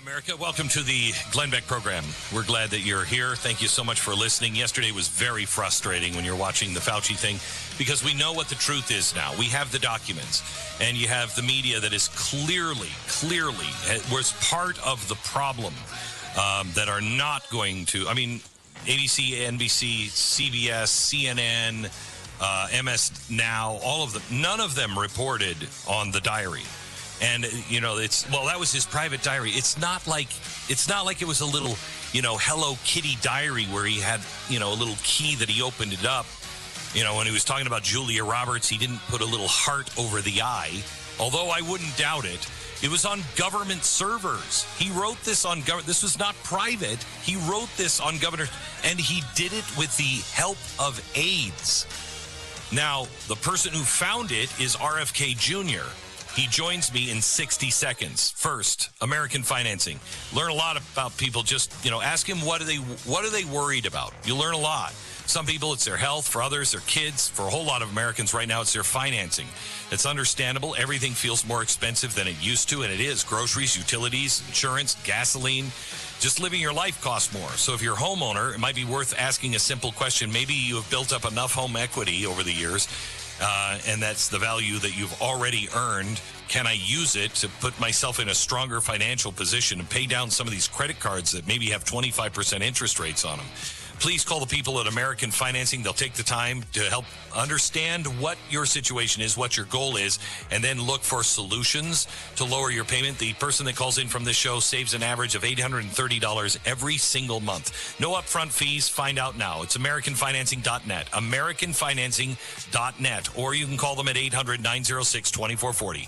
America. Welcome to the Glenn Beck program. We're glad that you're here. Thank you so much for listening. Yesterday was very frustrating when you're watching the Fauci thing because we know what the truth is now. We have the documents, and you have the media that is clearly was part of the problem that are not going to, ABC, NBC, CBS, CNN, MS Now, all of them, none of them reported on the diary. And, that was his private diary. It's not like it was a little, Hello Kitty diary where he had, a little key that he opened it up. When he was talking about Julia Roberts, he didn't put a little heart over the I, although I wouldn't doubt it. It was on government servers. He wrote this on government. This was not private. He wrote this on government, and he did it with the help of aides. Now, the person who found it is RFK Jr., He joins me in 60 seconds. First, American Financing. Learn a lot about people. Just, ask him what are they worried about? You learn a lot. Some people, it's their health. For others, their kids. For a whole lot of Americans right now, it's their financing. It's understandable. Everything feels more expensive than it used to, and it is. Groceries, utilities, insurance, gasoline. Just living your life costs more. So if you're a homeowner, it might be worth asking a simple question. Maybe you have built up enough home equity over the years, and that's the value that you've already earned. Can I use it to put myself in a stronger financial position and pay down some of these credit cards that maybe have 25% interest rates on them? Please call the people at American Financing. They'll take the time to help understand what your situation is, what your goal is, and then look for solutions to lower your payment. The person that calls in from this show saves an average of $830 every single month. No upfront fees. Find out now. It's AmericanFinancing.net. AmericanFinancing.net. Or you can call them at 800-906-2440.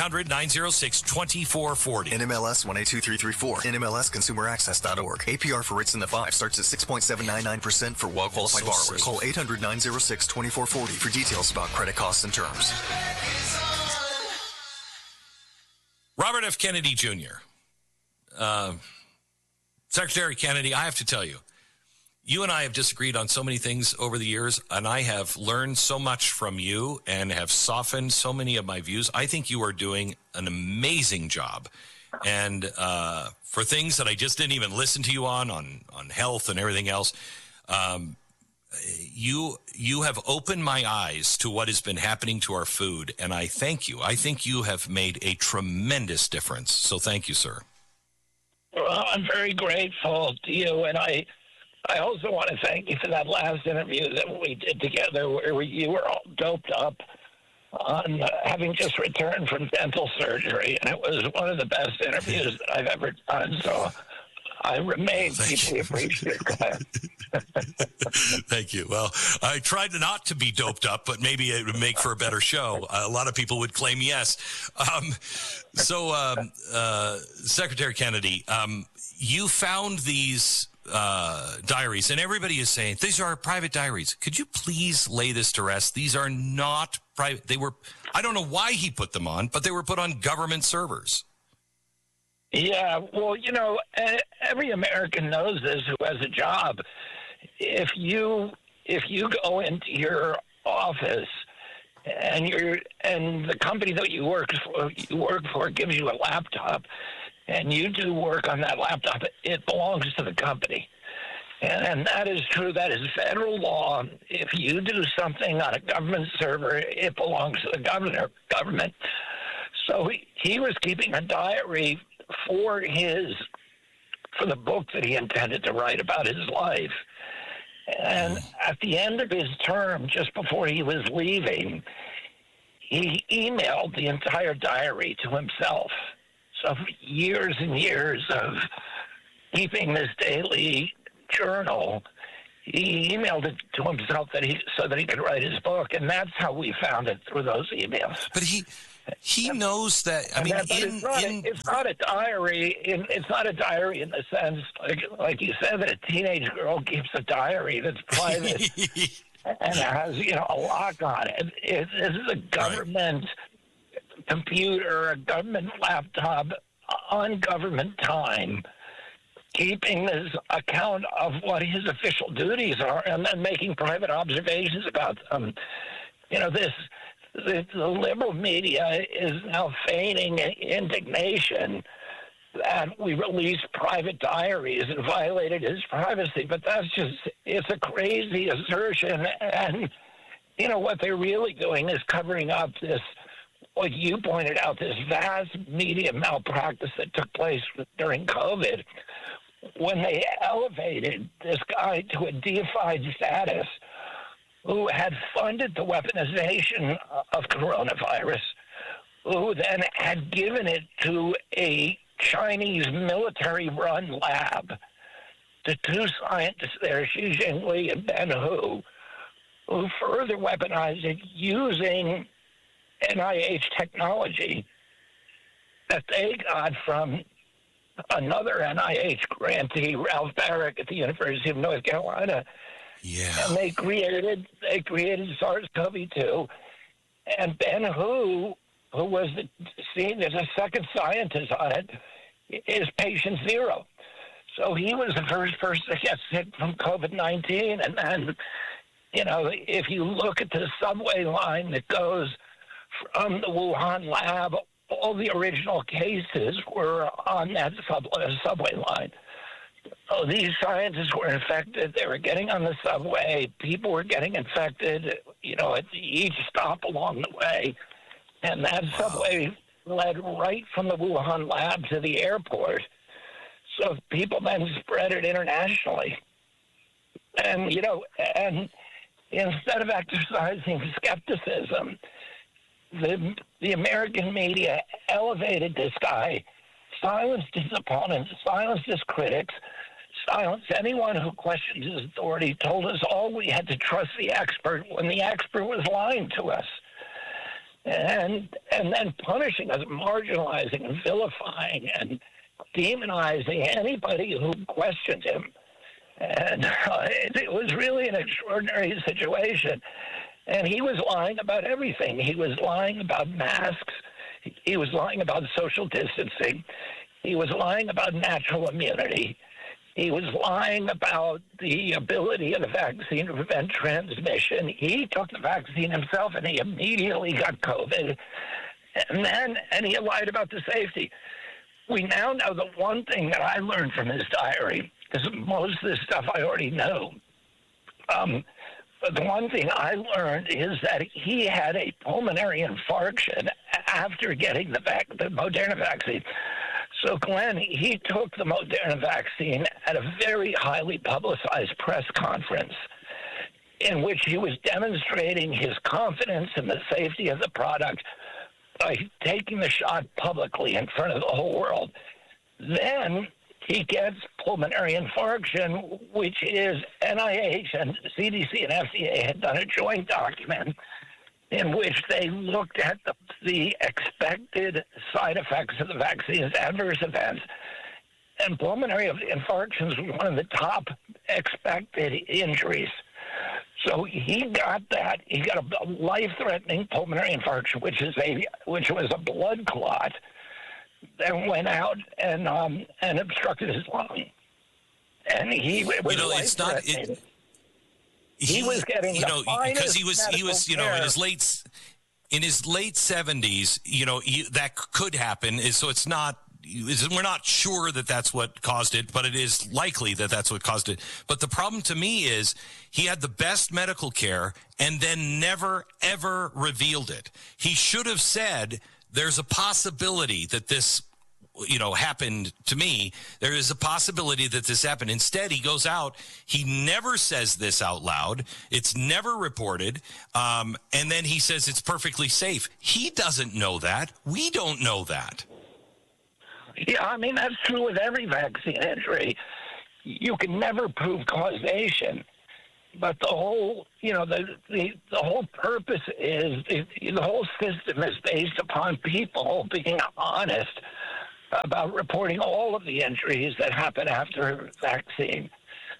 800-906-2440. NMLS 182334. NMLSConsumerAccess.org. APR for rates in the 5 starts at 6.799% for well-qualified borrowers. Call 800-906-2440 for details about credit costs and terms. Robert F. Kennedy Jr. Secretary Kennedy, I have to tell you, you and I have disagreed on so many things over the years, and I have learned so much from you and have softened so many of my views. I think you are doing an amazing job. And for things that I just didn't even listen to you on health and everything else, you have opened my eyes to what has been happening to our food, and I thank you. I think you have made a tremendous difference. So thank you, sir. Well, I'm very grateful to you, and I also want to thank you for that last interview that we did together where you were all doped up on having just returned from dental surgery, and it was one of the best interviews that I've ever done, so I remain deeply appreciative. Thank you. Well, I tried not to be doped up, but maybe it would make for a better show. A lot of people would claim yes. Secretary Kennedy, you found these diaries, and everybody is saying these are private diaries. Could you please lay this to rest? These are not private. They were, I don't know why he put them on, but they were put on government servers. Yeah, well, every American knows this who has a job. If you go into your office and the company that you work for gives you a laptop, and you do work on that laptop, it belongs to the company. And that is true. That is federal law. If you do something on a government server, it belongs to the government. So he was keeping a diary for the book that he intended to write about his life. And at the end of his term, just before he was leaving, he emailed the entire diary to himself. So years and years of keeping this daily journal, he emailed it to himself so that he could write his book, and that's how we found it, through those emails. But he knows that. It's not a diary. It's not a diary in the sense, like you said, that a teenage girl keeps a diary that's private and has a lock on it. This is a government computer, a government laptop on government time, keeping this account of what his official duties are, and then making private observations about them. The liberal media is now feigning indignation that we released private diaries and violated his privacy. But it's a crazy assertion. And, what they're really doing is covering up this, what you pointed out, this vast media malpractice that took place during COVID when they elevated this guy to a deified status who had funded the weaponization of coronavirus, who then had given it to a Chinese military-run lab, to two scientists there, Xi Jinping and Ben Hu, who further weaponized it using NIH technology that they got from another NIH grantee, Ralph Barrick at the University of North Carolina. Yeah. And they created SARS-CoV-2, and Ben Hu, who was seen as a second scientist on it, is patient zero. So he was the first person to get sick from COVID-19. And then, if you look at the subway line that goes from the Wuhan lab, all the original cases were on that subway line. So these scientists were infected. They were getting on the subway. People were getting infected, at each stop along the way. And that subway led right from the Wuhan lab to the airport. So people then spread it internationally. And, and instead of exercising skepticism, the American media elevated this guy, silenced his opponents, silenced his critics, silenced anyone who questioned his authority, told us all we had to trust the expert when the expert was lying to us. And then punishing us, marginalizing and vilifying and demonizing anybody who questioned him. And it was really an extraordinary situation. And he was lying about everything. He was lying about masks. He was lying about social distancing. He was lying about natural immunity. He was lying about the ability of the vaccine to prevent transmission. He took the vaccine himself, and he immediately got COVID. And he lied about the safety. We now know the one thing that I learned from his diary, because most of this stuff I already know. But the one thing I learned is that he had a pulmonary infarction after getting the Moderna vaccine. So, Glenn, he took the Moderna vaccine at a very highly publicized press conference in which he was demonstrating his confidence in the safety of the product by taking the shot publicly in front of the whole world. Then he gets pulmonary infarction, which is NIH and CDC and FDA had done a joint document in which they looked at the expected side effects of the vaccine's adverse events. And pulmonary infarctions was one of the top expected injuries. So he got that. He got a life-threatening pulmonary infarction, which was a blood clot that went out and obstructed his lung. And he was life-threatening. He was getting because he was in his late 70s. That could happen. So it's not. We're not sure that that's what caused it, but it is likely that that's what caused it. But the problem to me is he had the best medical care and then never, ever revealed it. He should have said, there's a possibility that this, happened to me. There is a possibility that this happened. Instead, he goes out. He never says this out loud. It's never reported. And then he says it's perfectly safe. He doesn't know that. We don't know that. Yeah, I mean, that's true with every vaccine injury. You can never prove causation. But the whole, the whole purpose is, the whole system is based upon people being honest about reporting all of the injuries that happen after vaccine.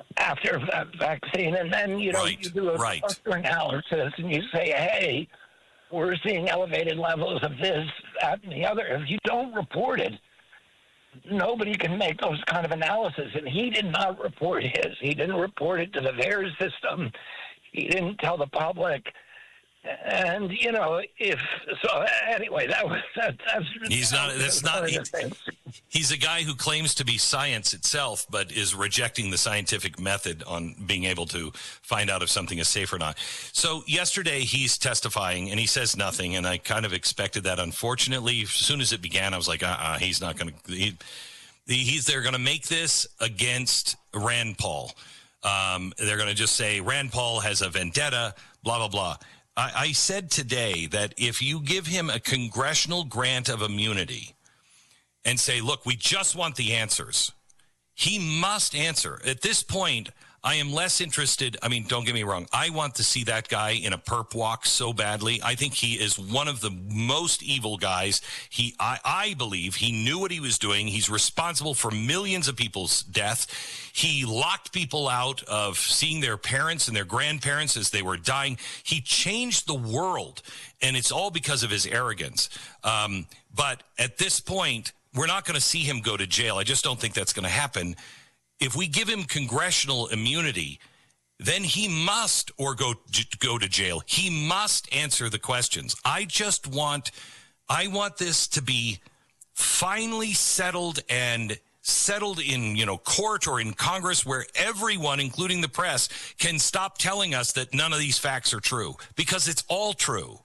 And then, you do a cluster analysis and you say, hey, we're seeing elevated levels of this, that, and the other. If you don't report it, nobody can make those kind of analysis. And he did not report his. He didn't report it to the VAERS system. He didn't tell the public. And if so, anyway, He's not. That's not. He's a guy who claims to be science itself, but is rejecting the scientific method on being able to find out if something is safe or not. So yesterday he's testifying and he says nothing, and I kind of expected that. Unfortunately, as soon as it began, I was like, he's not going to. They're going to make this against Rand Paul. They're going to just say Rand Paul has a vendetta. Blah blah blah. I said today that if you give him a congressional grant of immunity and say, look, we just want the answers, he must answer. At this point, I am less interested. I mean, don't get me wrong. I want to see that guy in a perp walk so badly. I think he is one of the most evil guys. I believe he knew what he was doing. He's responsible for millions of people's death. He locked people out of seeing their parents and their grandparents as they were dying. He changed the world, and it's all because of his arrogance. But at this point, we're not going to see him go to jail. I just don't think that's going to happen. If we give him congressional immunity, then he must go to jail. He must answer the questions. I want this to be finally settled and settled in, court or in Congress, where everyone, including the press, can stop telling us that none of these facts are true, because it's all true.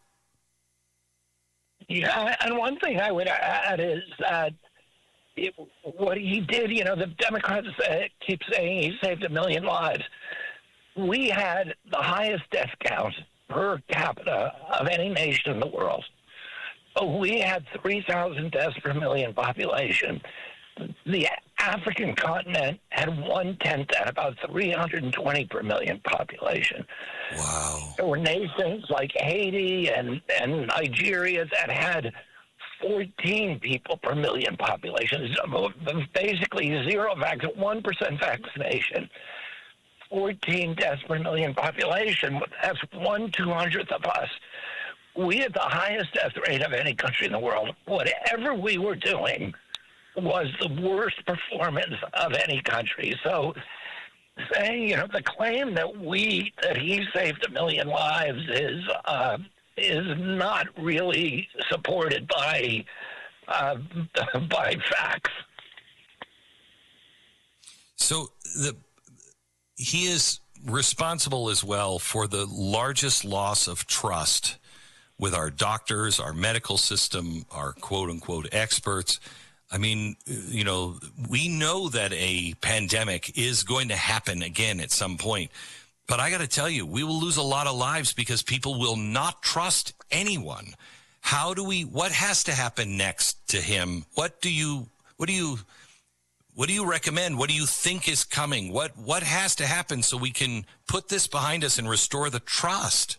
Yeah, and one thing I would add is that what he did, the Democrats keep saying he saved 1 million lives. We had the highest death count per capita of any nation in the world. We had 3,000 deaths per million population. The African continent had 1/10 at about 320 per million population. Wow. There were nations like Haiti and Nigeria that had 14 people per million population. Basically 1% vaccination. 14 deaths per million population. That's 1/200th of us. We had the highest death rate of any country in the world. Whatever we were doing was the worst performance of any country. So saying, the claim that he saved 1 million lives is not really supported by facts. So he is responsible as well for the largest loss of trust with our doctors, our medical system, our quote-unquote experts. I mean, we know that a pandemic is going to happen again at some point. But I got to tell you, we will lose a lot of lives because people will not trust anyone. What has to happen next to him? What do you recommend? What do you think is coming? What has to happen so we can put this behind us and restore the trust?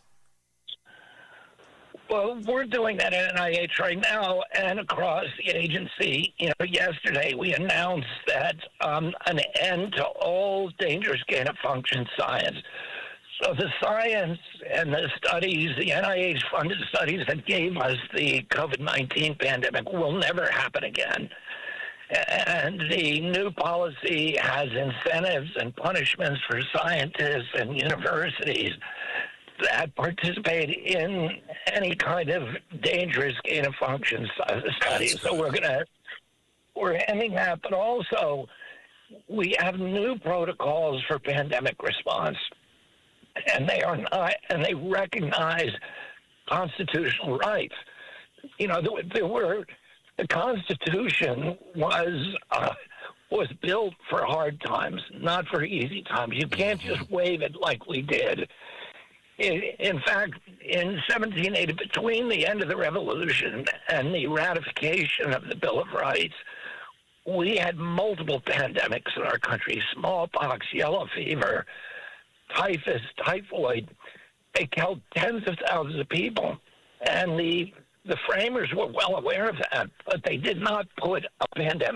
Well, we're doing that at NIH right now and across the agency. Yesterday we announced that an end to all dangerous gain-of-function science. So the science and the studies, the NIH-funded studies that gave us the COVID-19 pandemic will never happen again. And the new policy has incentives and punishments for scientists and universities that participate in any kind of dangerous gain-of-function study. So we're ending that, but also we have new protocols for pandemic response, and they recognize constitutional rights. The Constitution was built for hard times, not for easy times. You can't just wave it like we did. In fact, in 1780, between the end of the Revolution and the ratification of the Bill of Rights, we had multiple pandemics in our country: smallpox, yellow fever, typhus, typhoid. They killed tens of thousands of people. And the framers were well aware of that, but they did not put a pandemic